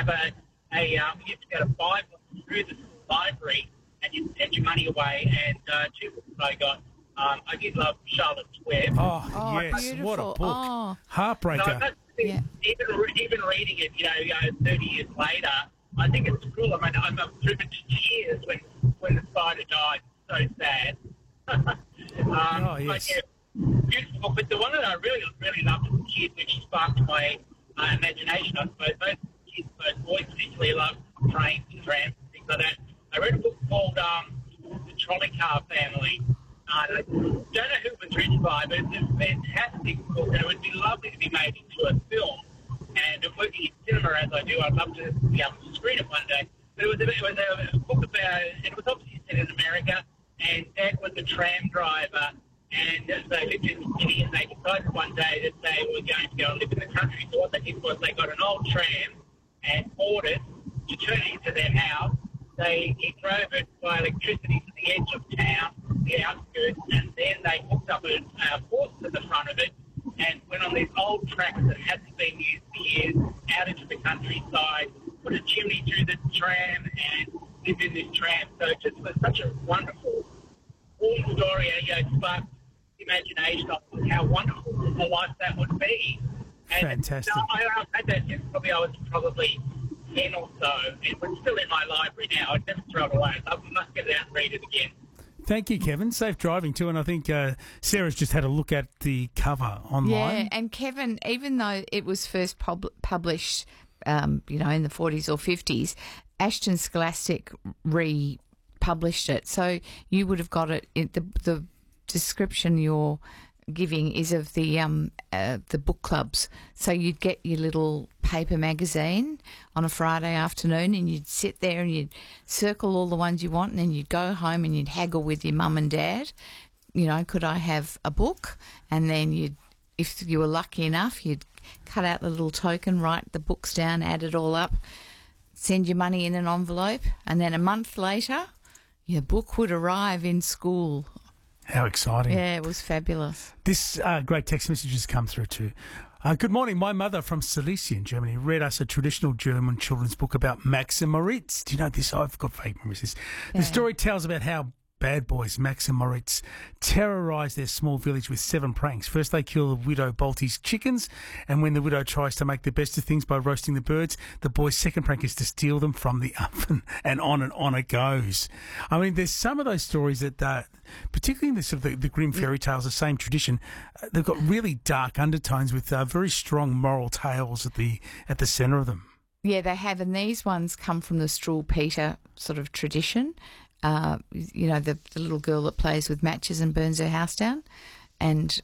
have you used to go to 5 through the library and you'd send your money away. And 2 books I got. I did love Charlotte's Web. Oh, yes, beautiful. what a book. Oh. Heartbreaker. Even reading it, 30 years later, I think it's cruel. I mean, I'm driven to tears when the spider died. So sad. Yes. But, yeah, beautiful book. But the one that I really, really loved as a kid, which sparked my imagination, I suppose, most kids, most boys particularly, love trains and trams and things like that. I read a book called The Trolley Car Family. I don't know who it was written by, but it's a fantastic book, and it would be lovely to be made into a film. And working in cinema as I do, I'd love to be able to screen it one day. But it was a book about, and it was obviously set in America, and Dad was a tram driver, and they lived in the city, and they decided one day that they were going to go and live in the country. So what they did was they got an old tram and bought it to turn it into their house. He drove it by electricity to the edge of town, the outskirts, and then they hooked up a horse to the front of it and went on these old tracks that hadn't been used for years out into the countryside, put a chimney through the tram and lived in this tram. So it just was such a wonderful, warm story, sparked imagination of how wonderful a life that would be. And fantastic. I've had that since I was probably 10 or so, and it's still in my library now. I'd never throw it away. I must get it out and read it again. Thank you, Kevin. Safe driving too. And I think Sarah's just had a look at the cover online. Yeah, and Kevin, even though it was first published, in the 40s or 50s, Ashton Scholastic republished it. So you would have got it. The description you're giving is of the book clubs. So you'd get your little paper magazine on a Friday afternoon and you'd sit there and you'd circle all the ones you want, and then you'd go home and you'd haggle with your mum and dad, could I have a book? And then if you were lucky enough, you'd cut out the little token, write the books down, add it all up, send your money in an envelope, and then a month later your book would arrive in school. How exciting. Yeah, it was fabulous. This great text message has come through too. Good morning. My mother from Silesia in Germany read us a traditional German children's book about Max and Moritz. Do you know this? I've got vague memories of this. The story tells about how bad boys Max and Moritz terrorise their small village with 7 pranks. First, they kill the widow Balti's chickens, and when the widow tries to make the best of things by roasting the birds, the boy's second prank is to steal them from the oven, and on it goes. I mean, there's some of those stories that, particularly in the sort of the grim fairy tales, the same tradition, they've got really dark undertones with very strong moral tales at the centre of them. Yeah, they have, and these ones come from the Struwelpeter sort of tradition. The little girl that plays with matches and burns her house down. And,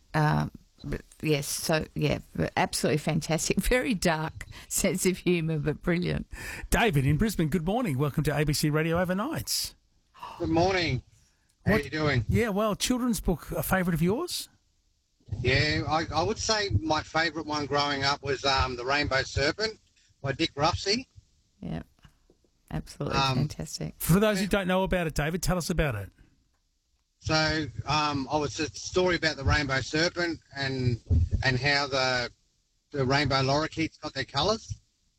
absolutely fantastic. Very dark sense of humour, but brilliant. David in Brisbane, good morning. Welcome to ABC Radio Overnights. Good morning. How are you doing? Yeah, well, children's book, a favourite of yours? Yeah, I would say my favourite one growing up was The Rainbow Serpent by Dick Ruffsey. Yeah. Absolutely fantastic. For those who don't know about it, David, tell us about it. So, it's a story about the rainbow serpent and how the rainbow lorikeets got their colours.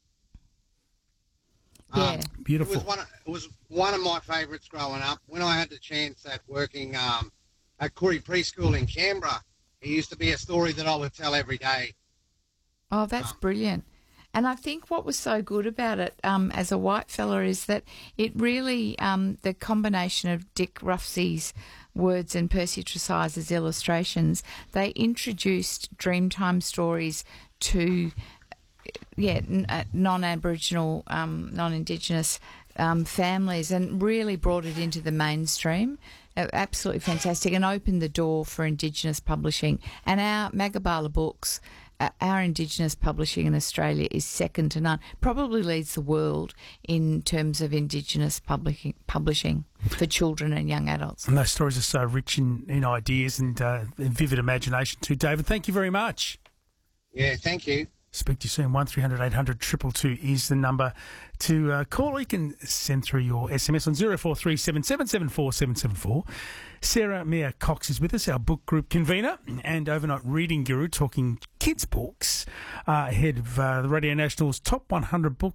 Yeah, beautiful. It was one of my favourites growing up. When I had the chance at working at Koori Preschool in Canberra, it used to be a story that I would tell every day. Oh, that's brilliant. And I think what was so good about it as a white fella is that it really, the combination of Dick Ruffsey's words and Percy Tresize's illustrations, they introduced Dreamtime stories to, non-Aboriginal, non-Indigenous families, and really brought it into the mainstream. Absolutely fantastic, and opened the door for Indigenous publishing. And our Magabala books, our Indigenous publishing in Australia is second to none. Probably leads the world in terms of Indigenous publishing for children and young adults. And those stories are so rich in ideas and vivid imagination too. David, thank you very much. Yeah, thank you. Speak to you soon. 1300 800 222 is the number to call. Or you can send through your SMS on 0437 774 774. Sarah Mia Cox is with us, our book group convener and overnight reading guru, talking kids' books ahead of the Radio National's Top 100 Book